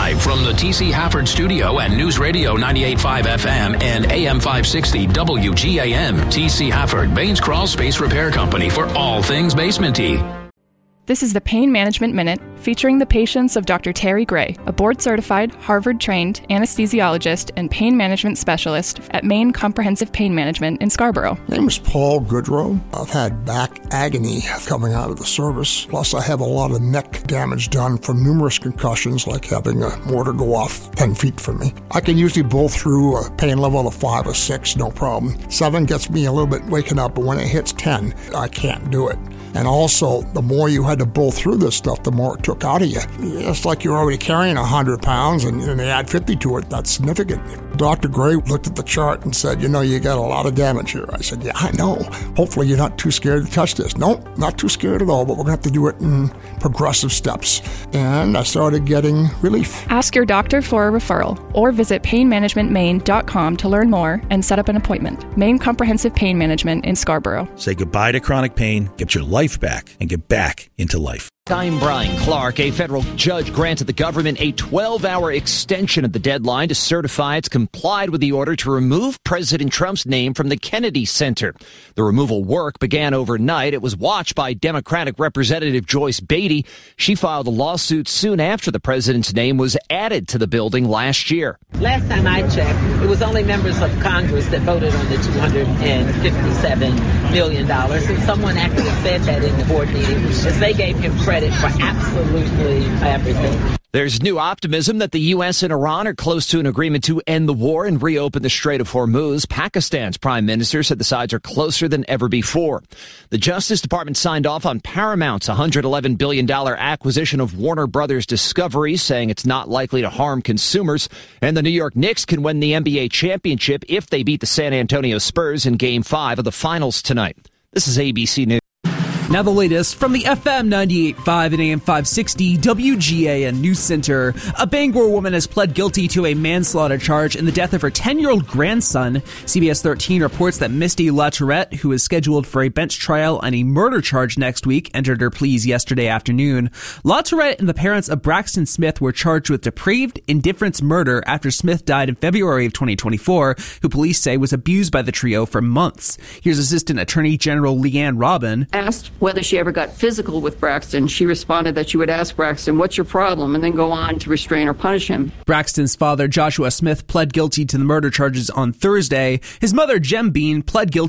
Live from the T.C. Hafford Studio and News Radio 98.5 FM and AM 560 WGAN. T.C. Hafford, Baines Crawl Space Repair Company for all things basement-y. This is the Pain Management Minute, featuring the patients of Dr. Terry Gray, a board-certified, Harvard-trained anesthesiologist and pain management specialist at Maine Comprehensive Pain Management in Scarborough. My name is Paul Goodrow. I've had back agony coming out of the service. Plus, I have a lot of neck damage done from numerous concussions, like having a mortar go off 10 feet from me. I can usually bowl through a pain level of 5 or 6, no problem. 7 gets me a little bit waking up, but when it hits 10, I can't do it. And also, the more you had to bowl through this stuff, the more it took out of you. It's like you're already carrying 100 pounds and they add 50 to it. That's significant. Dr. Gray looked at the chart and said, you got a lot of damage here. I said, yeah, I know. Hopefully you're not too scared to touch this. Nope, not too scared at all, but we're going to have to do it in progressive steps. And I started getting relief. Ask your doctor for a referral or visit painmanagementmaine.com to learn more and set up an appointment. Maine Comprehensive Pain Management in Scarborough. Say goodbye to chronic pain, get your life back, and get back into life. I'm Brian Clark. A federal judge granted the government a 12-hour extension of the deadline to certify it's complied with the order to remove President Trump's name from the Kennedy Center. The removal work began overnight. It was watched by Democratic Representative Joyce Beatty. She filed a lawsuit soon after the president's name was added to the building last year. Last time I checked, it was only members of Congress that voted on the $257 million. And someone actually said that in the board meeting, as they gave him credit for absolutely everything. There's new optimism that the U.S. and Iran are close to an agreement to end the war and reopen the Strait of Hormuz. Pakistan's prime minister said the sides are closer than ever before. The Justice Department signed off on Paramount's $111 billion acquisition of Warner Brothers Discovery, saying it's not likely to harm consumers. And the New York Knicks can win the NBA championship if they beat the San Antonio Spurs in Game 5 of the finals tonight. This is ABC News. Now the latest from the FM 98.5 and AM 560 WGAN News Center. A Bangor woman has pled guilty to a manslaughter charge in the death of her 10-year-old grandson. CBS 13 reports that Misty LaTourette, who is scheduled for a bench trial on a murder charge next week, entered her pleas yesterday afternoon. LaTourette and the parents of Braxton Smith were charged with depraved indifference murder after Smith died in February of 2024, who police say was abused by the trio for months. Here's Assistant Attorney General Leanne Robin. Asked whether she ever got physical with Braxton. She responded that she would ask Braxton, what's your problem? And then go on to restrain or punish him. Braxton's father, Joshua Smith, pled guilty to the murder charges on Thursday. His mother, Jem Bean, pled guilty